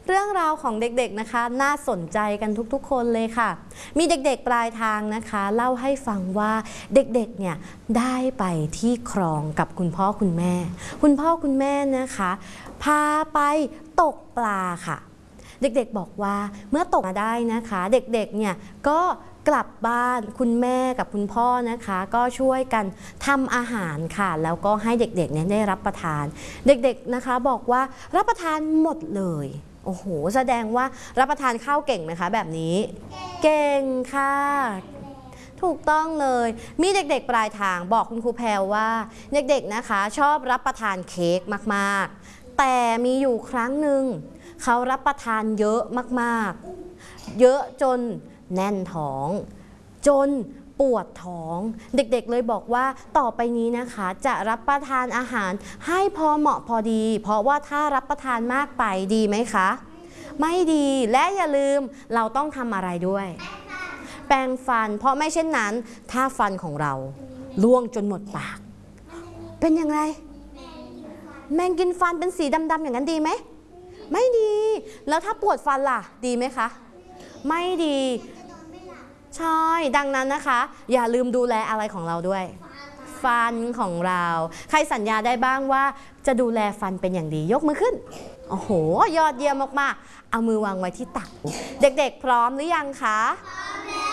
เรื่องราวของเด็กๆนะคะน่าสนใจกันทุกๆคนเลยค่ะมีเด็กๆปลายทางนะคะเล่าให้ฟังว่าเด็กๆเนี่ยได้ไปที่คลองกับคุณพ่อคุณแม่นะคะพาไปตกปลาค่ะเด็กๆบอกว่าเมื่อตกมาได้นะคะเด็กๆเนี่ยก็กลับบ้านคุณแม่กับคุณพ่อนะคะก็ช่วยกันทำอาหารค่ะแล้วก็ให้เด็กๆเนี่ยได้รับประทานเด็กๆนะคะบอกว่ารับประทานหมดเลยโอ้โหแสดงว่ารับประทานข้าวเก่งไหมคะแบบนี้เก่งค่ะถูกต้องเลยมีเด็กๆปลายทางบอกคุณครูแพรว่าเด็กๆนะคะชอบรับประทานเค้กมากๆแต่มีอยู่ครั้งหนึ่งเขารับประทานเยอะมากๆเยอะจนแน่นท้องจนปวดท้องเด็กๆเลยบอกว่าต่อไปนี้นะคะจะรับประทานอาหารให้พอเหมาะพอดีเพราะว่าถ้ารับประทานมากไปดีไหมคะไม่ดีและอย่าลืมเราต้องทำอะไรด้วยแปรงฟันเพราะไม่เช่นนั้นถ้าฟันของเราร่วงจนหมดปากเป็นยังไงแมงกินฟันเป็นสีดำๆอย่างนั้นดีไหมไม่ดีแล้วถ้าปวดฟันล่ะดีไหมคะไม่ดีใช่ดังนั้นนะคะอย่าลืมดูแลอะไรของเราด้วยฟันของเราใครสัญญาได้บ้างว่าจะดูแลฟันเป็นอย่างดียกมือขึ้นโอ้โหยอดเยี่ยมมากๆเอามือวางไว้ที่ตักเด็กๆพร้อมหรือยังคะพร้อมแล้ว